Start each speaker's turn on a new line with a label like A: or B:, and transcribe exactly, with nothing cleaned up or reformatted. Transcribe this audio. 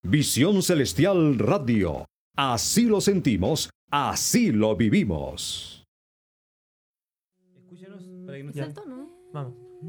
A: Visión Celestial Radio. Así lo sentimos, así lo vivimos.
B: Escúchenos para que no
C: Ya. Vamos.